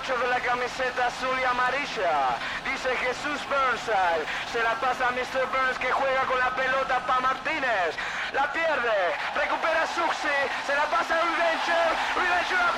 8 de la camiseta azul y amarilla. Dice Jesús Burnside. Se la pasa a Mr. Burns que juega con la pelota para Martínez. La pierde. Recupera Suxi. Se la pasa a Reventure. Reventure